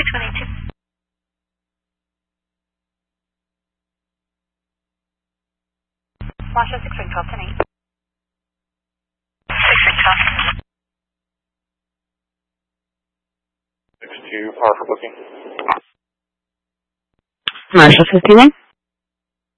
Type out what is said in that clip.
22. Marshall 6 ring 12, 10 8. 6 ring 12. 6-2, power for booking. Marshall 51.